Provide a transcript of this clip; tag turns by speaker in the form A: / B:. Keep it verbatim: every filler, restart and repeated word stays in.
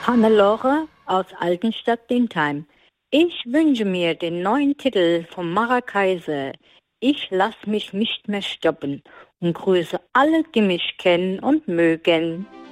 A: Hannelore aus Altenstadt-Dintheim. Ich wünsche mir den neuen Titel von Mara Kaiser, Ich lass mich nicht mehr stoppen, und grüße alle, die mich kennen und mögen.